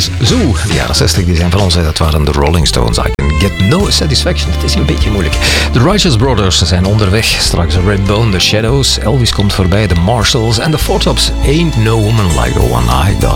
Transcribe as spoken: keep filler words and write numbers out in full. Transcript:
is zo. De jaren zestig die zijn van ons, dat waren de Rolling Stones. I can get no satisfaction. Het is een beetje moeilijk. De Righteous Brothers zijn onderweg. Straks Redbone, The Shadows. Elvis komt voorbij, The Marshalls en de Four Tops. Ain't no woman like the one I got.